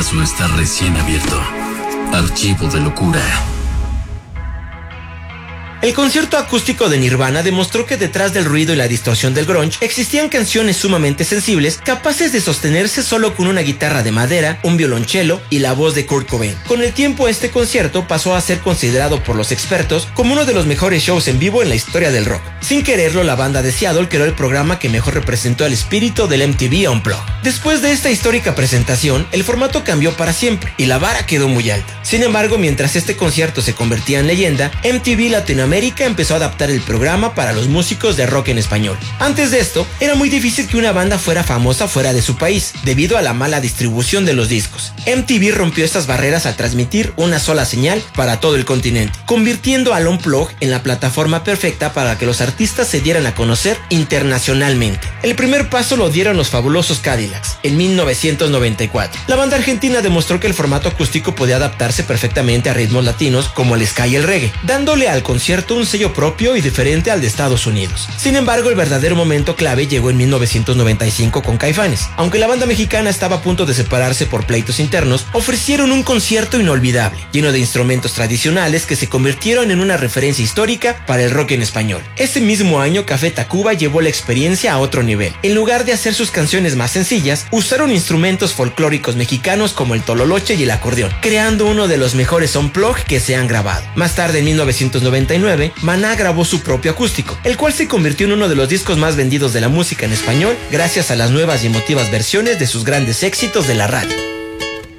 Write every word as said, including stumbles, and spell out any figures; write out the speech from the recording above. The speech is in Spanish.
caso está recién abierto. Archivo de locura. El concierto acústico de Nirvana demostró que detrás del ruido y la distorsión del grunge existían canciones sumamente sensibles, capaces de sostenerse solo con una guitarra de madera, un violonchelo y la voz de Kurt Cobain. Con el tiempo, este concierto pasó a ser considerado por los expertos como uno de los mejores shows en vivo en la historia del rock. Sin quererlo, la banda de Seattle creó el programa que mejor representó el espíritu del M T V Unplugged. Después de esta histórica presentación, el formato cambió para siempre y la vara quedó muy alta. Sin embargo, mientras este concierto se convertía en leyenda, M T V Latinoamérica empezó a adaptar el programa para los músicos de rock en español. Antes de esto, era muy difícil que una banda fuera famosa fuera de su país, debido a la mala distribución de los discos. M T V rompió estas barreras al transmitir una sola señal para todo el continente, convirtiendo al Unplugged en la plataforma perfecta para que los artistas se dieran a conocer internacionalmente. El primer paso lo dieron los fabulosos Cadillacs, en mil novecientos noventa y cuatro. La banda argentina demostró que el formato acústico podía adaptarse perfectamente a ritmos latinos como el ska y el reggae, dándole al concierto un sello propio y diferente al de Estados Unidos. Sin embargo, el verdadero momento clave llegó en mil novecientos noventa y cinco con Caifanes. Aunque la banda mexicana estaba a punto de separarse por pleitos internos, ofrecieron un concierto inolvidable, lleno de instrumentos tradicionales que se convirtieron en una referencia histórica para el rock en español. Ese mismo año, Café Tacuba llevó la experiencia a otro nivel. En lugar de hacer sus canciones más sencillas, usaron instrumentos folclóricos mexicanos como el tololoche y el acordeón, creando uno de los mejores unplugged que se han grabado. Más tarde, en mil novecientos noventa y nueve, Maná grabó su propio acústico, el cual se convirtió en uno de los discos más vendidos de la música en español gracias a las nuevas y emotivas versiones de sus grandes éxitos de la radio.